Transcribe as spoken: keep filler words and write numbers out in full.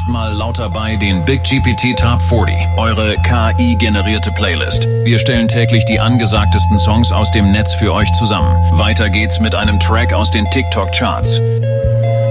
achtmal lauter bei den Big G P T Top vierzig, eure K I-generierte Playlist. Wir stellen täglich die angesagtesten Songs aus dem Netz für euch zusammen. Weiter geht's mit einem Track aus den TikTok-Charts.